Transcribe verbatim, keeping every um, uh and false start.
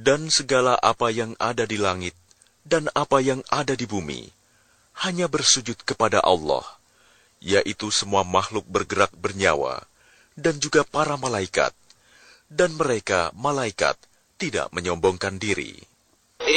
Dan segala apa yang ada di langit dan apa yang ada di bumi hanya bersujud kepada Allah, yaitu semua makhluk bergerak bernyawa, dan juga para malaikat. Dan mereka, malaikat, tidak menyombongkan diri.